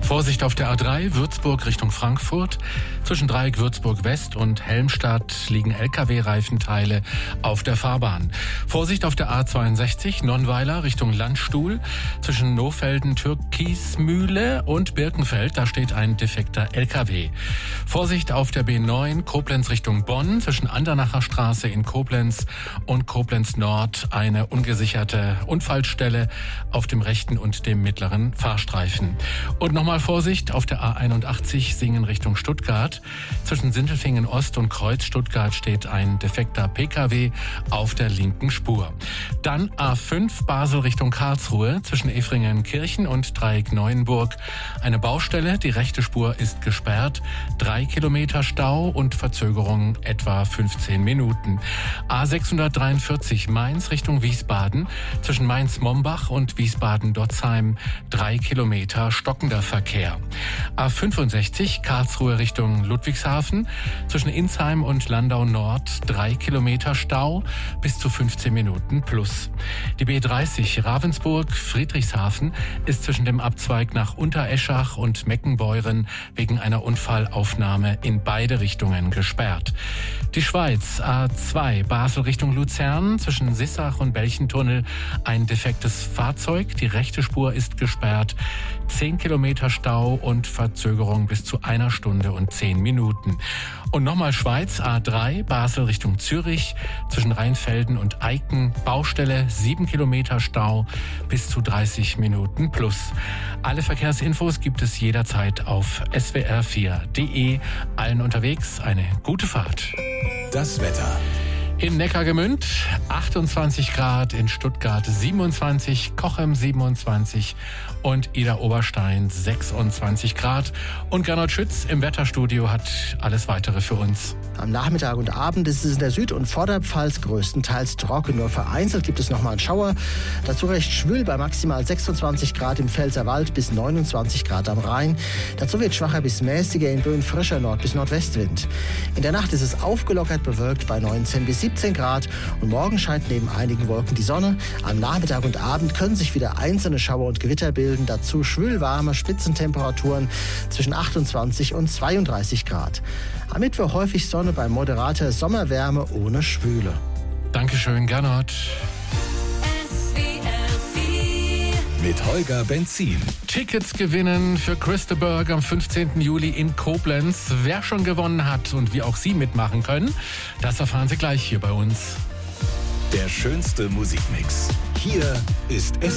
Vorsicht auf der A3 Würzburg Richtung Frankfurt. Zwischen Dreieck Würzburg West und Helmstadt liegen Lkw-Reifenteile auf der Fahrbahn. Vorsicht auf der A62 Nonnweiler Richtung Landstuhl. Zwischen Nohfelden, Türkismühle und Birkenfeld, da steht ein defekter Lkw. Vorsicht auf der B9 Koblenz Richtung Bonn. Zwischen Andernacher Straße in Koblenz und Koblenz Nord eine ungesicherte Unfallstelle auf dem rechten und dem mittleren Fahrstreifen. Und nochmal Vorsicht auf der A81 Singen Richtung Stuttgart. Zwischen Sindelfingen Ost und Kreuz Stuttgart steht ein defekter Pkw auf der linken Spur. Dann A5 Basel Richtung Karlsruhe. Zwischen Efringen-Kirchen und Dreieck Neuenburg eine Baustelle. Die rechte Spur ist gesperrt. 3 Kilometer Stau und Verzögerung etwa 15 Minuten. A643 Mainz Richtung Wiesbaden. Zwischen Mainz-Mombach und Wiesbaden-Dotzheim 3 Kilometer stockender Verkehr. A65 Karlsruhe Richtung Ludwigshafen. Zwischen Insheim und Landau Nord 3 Kilometer Stau bis zu 15 Minuten plus. Die B30 Ravensburg-Friedrichshafen ist zwischen dem Abzweig nach Untereschach und Meckenbeuren wegen einer Unfallaufnahme in beide Richtungen gesperrt. Die Schweiz A2 Basel Richtung Luzern. Zwischen Sissach und Belchentunnel ein defektes Fahrzeug. Die rechte Spur ist gesperrt. 10 Kilometer Stau und Verzögerung bis zu 1 Stunde und 10 Minuten. Und nochmal Schweiz A3 Basel Richtung Zürich. Zwischen Rheinfelden und Eiken Baustelle 7 Kilometer Stau bis zu 30 Minuten plus. Alle Verkehrsinfos gibt es jederzeit auf swr4.de. Allen unterwegs eine gute Fahrt. Das Wetter. In Neckargemünd 28 Grad, in Stuttgart 27, Cochem 27 und Idar-Oberstein 26 Grad. Und Gernot Schütz im Wetterstudio hat alles Weitere für uns. Am Nachmittag und Abend ist es in der Süd- und Vorderpfalz größtenteils trocken. Nur vereinzelt gibt es nochmal einen Schauer. Dazu recht schwül bei maximal 26 Grad im Pfälzerwald bis 29 Grad am Rhein. Dazu wird schwacher bis mäßiger in Böen frischer Nord- bis Nordwestwind. In der Nacht ist es aufgelockert bewölkt bei 19 bis 17 Grad. Und morgen scheint neben einigen Wolken die Sonne. Am Nachmittag und Abend können sich wieder einzelne Schauer und Gewitter bilden. Dazu schwülwarme Spitzentemperaturen zwischen 28 und 32 Grad. Am Mittwoch häufig Sonne bei moderater Sommerwärme ohne Schwüle. Dankeschön, Gernot. Mit Holger Benzin. Tickets gewinnen für Chris de Burgh am 15. Juli in Koblenz. Wer schon gewonnen hat und wie auch Sie mitmachen können, das erfahren Sie gleich hier bei uns. Der schönste Musikmix. Hier ist